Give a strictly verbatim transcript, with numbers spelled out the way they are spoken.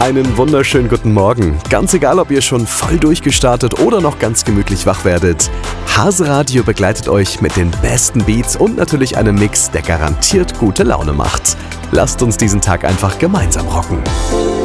Einen wunderschönen guten Morgen. Ganz egal, ob ihr schon voll durchgestartet oder noch ganz gemütlich wach werdet. Haseradio begleitet euch mit den besten Beats und natürlich einem Mix, der garantiert gute Laune macht. Lasst uns diesen Tag einfach gemeinsam rocken.